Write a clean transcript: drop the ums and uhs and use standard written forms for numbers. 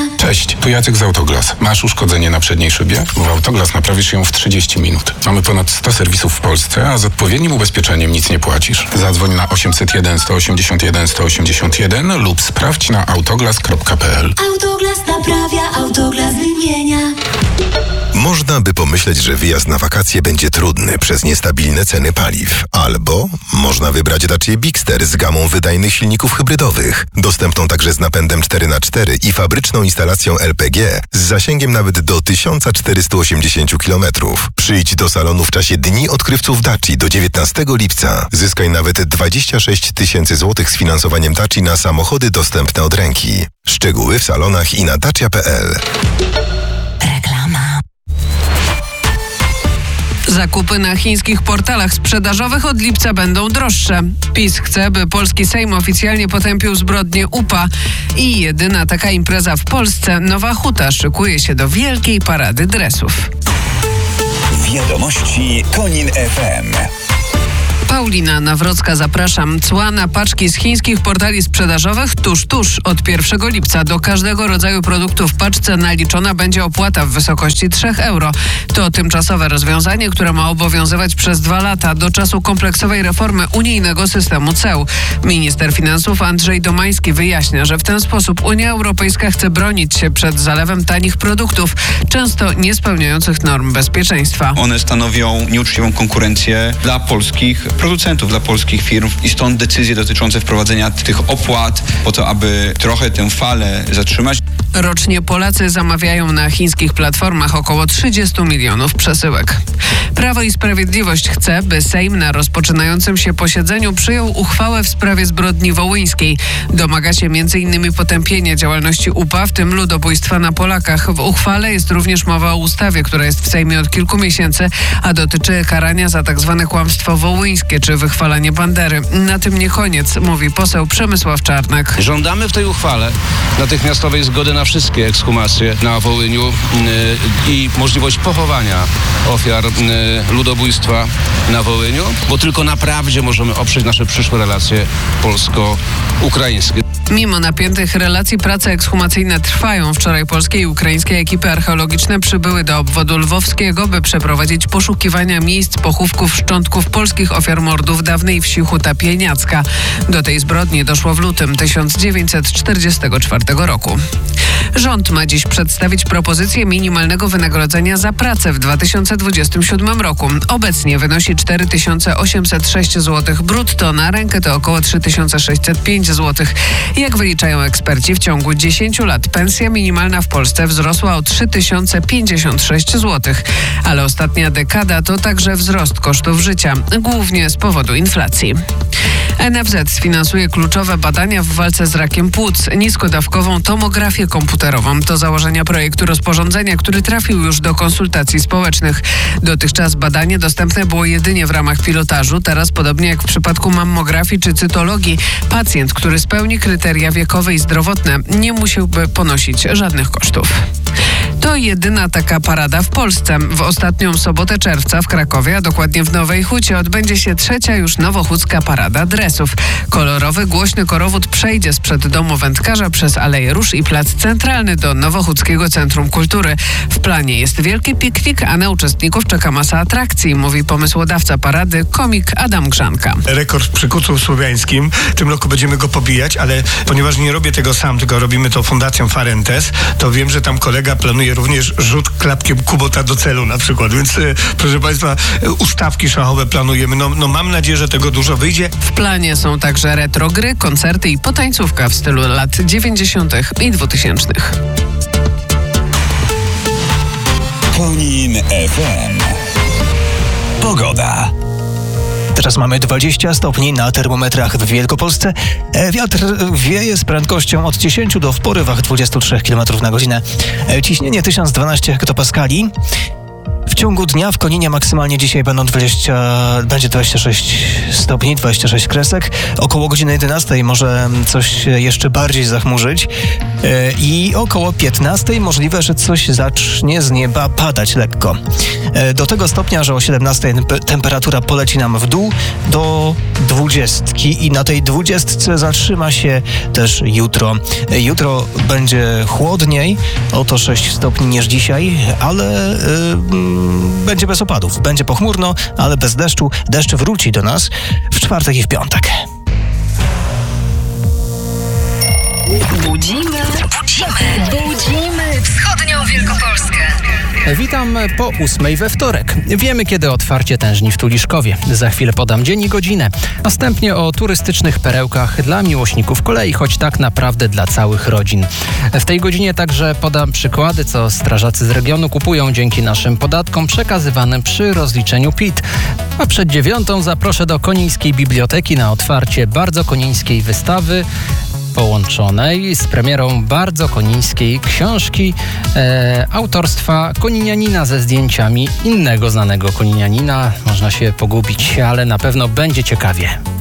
Cześć, tu Jacek z Autoglas. Masz uszkodzenie na przedniej szybie? W Autoglas naprawisz ją w 30 minut. Mamy ponad 100 serwisów w Polsce, a z odpowiednim ubezpieczeniem nic nie płacisz. Zadzwoń na 801 181 181 lub sprawdź na autoglas.pl. Autoglas naprawia, Autoglas wymienia. Można by pomyśleć, że wyjazd na wakacje będzie trudny przez niestabilne ceny paliw. Albo można wybrać Dacia Bigster z gamą wydajnych silników hybrydowych. Dostępną także z napędem 4x4 i fabryczną instalacją LPG z zasięgiem nawet do 1480 km. Przyjdź do salonu w czasie Dni Odkrywców Daci do 19 lipca. Zyskaj nawet 26 000 złotych z finansowaniem Daci na samochody dostępne od ręki. Szczegóły w salonach i na dacia.pl. Reklama. Zakupy na chińskich portalach sprzedażowych od lipca będą droższe. PiS chce, by polski Sejm oficjalnie potępił zbrodnię UPA. I jedyna taka impreza w Polsce, Nowa Huta szykuje się do wielkiej parady dresów. Wiadomości Konin FM. Paulina Nawrocka, zapraszam. Cła na paczki z chińskich portali sprzedażowych tuż od 1 lipca. Do każdego rodzaju produktu w paczce naliczona będzie opłata w wysokości 3 euro. To tymczasowe rozwiązanie, które ma obowiązywać przez 2 lata do czasu kompleksowej reformy unijnego systemu ceł. Minister finansów Andrzej Domański wyjaśnia, że w ten sposób Unia Europejska chce bronić się przed zalewem tanich produktów, często nie spełniających norm bezpieczeństwa. One stanowią nieuczciwą konkurencję dla polskich producentów, dla polskich firm i stąd decyzje dotyczące wprowadzenia tych opłat po to, aby trochę tę falę zatrzymać. Rocznie Polacy zamawiają na chińskich platformach około 30 milionów przesyłek. Prawo i Sprawiedliwość chce, by Sejm na rozpoczynającym się posiedzeniu przyjął uchwałę w sprawie zbrodni wołyńskiej. Domaga się m.in. potępienia działalności UPA, w tym ludobójstwa na Polakach. W uchwale jest również mowa o ustawie, która jest w Sejmie od kilku miesięcy, a dotyczy karania za tzw. kłamstwo wołyńskie czy wychwalanie Bandery. Na tym nie koniec, mówi poseł Przemysław Czarnek. Żądamy w tej uchwale natychmiastowej zgody na wszystkie ekshumacje na Wołyniu i możliwość pochowania ofiar ludobójstwa na Wołyniu, bo tylko na prawdzie możemy oprzeć nasze przyszłe relacje polsko-ukraińskie. Mimo napiętych relacji prace ekshumacyjne trwają. Wczoraj polskie i ukraińskie ekipy archeologiczne przybyły do obwodu lwowskiego, by przeprowadzić poszukiwania miejsc pochówków szczątków polskich ofiar mordów dawnej wsi Huta Pieniacka. Do tej zbrodni doszło w lutym 1944 roku. Rząd ma dziś przedstawić propozycję minimalnego wynagrodzenia za pracę w 2027 roku. Obecnie wynosi 4806 zł brutto, na rękę to około 3605 zł. Jak wyliczają eksperci, w ciągu 10 lat pensja minimalna w Polsce wzrosła o 3056 zł. Ale ostatnia dekada to także wzrost kosztów życia, głównie z powodu inflacji. NFZ sfinansuje kluczowe badania w walce z rakiem płuc, niskodawkową tomografię komputerową. To założenia projektu rozporządzenia, który trafił już do konsultacji społecznych. Dotychczas badanie dostępne było jedynie w ramach pilotażu. Teraz, podobnie jak w przypadku mammografii czy cytologii, pacjent, który spełni kryteria wiekowe i zdrowotne, nie musiałby ponosić żadnych kosztów. To jedyna taka parada w Polsce. W ostatnią sobotę czerwca w Krakowie, a dokładnie w Nowej Hucie, odbędzie się 3. już nowochódzka parada dresów. Kolorowy, głośny korowód przejdzie sprzed domu wędkarza przez Aleję Róż i Plac Centralny do Nowochódzkiego Centrum Kultury. W planie jest wielki piknik, a na uczestników czeka masa atrakcji, mówi pomysłodawca parady, komik Adam Grzanka. Rekord przy kucu słowiańskim. W tym roku będziemy go pobijać, ale ponieważ nie robię tego sam, tylko robimy to Fundacją Farentes, to wiem, że tam kolega planuje również rzut klapkiem Kubota do celu na przykład, więc proszę Państwa, ustawki szachowe planujemy. No mam nadzieję, że tego dużo wyjdzie. W planie są także retro gry, koncerty i potańcówka w stylu lat 90. i 2000. Konin FM. Pogoda. Teraz mamy 20 stopni na termometrach w Wielkopolsce. Wiatr wieje z prędkością od 10 do w porywach 23 km na godzinę. Ciśnienie 1012 hektopaskali. W ciągu dnia w Koninie maksymalnie dzisiaj będzie 26 stopni, 26 kresek. Około godziny 11 może coś jeszcze bardziej zachmurzyć. i około 15 możliwe, że coś zacznie z nieba padać lekko. Do tego stopnia, że o 17 temperatura poleci nam w dół do 20 i na tej 20 zatrzyma się też jutro. Jutro będzie chłodniej, o to 6 stopni niż dzisiaj, ale będzie bez opadów. Będzie pochmurno, ale bez deszczu. Deszcz wróci do nas w czwartek i w piątek. Budzimy wschodnią Wielkopolskę. Witam po 8 we wtorek. Wiemy, kiedy otwarcie tężni w Tuliszkowie. Za chwilę podam dzień i godzinę. Następnie o turystycznych perełkach dla miłośników kolei, choć tak naprawdę dla całych rodzin. W tej godzinie także podam przykłady, co strażacy z regionu kupują dzięki naszym podatkom przekazywanym przy rozliczeniu PIT. A przed 9 zaproszę do Konińskiej Biblioteki na otwarcie bardzo konińskiej wystawy połączonej z premierą bardzo konińskiej książki autorstwa koninianina ze zdjęciami innego znanego koninianina. Można się pogubić, ale na pewno będzie ciekawie.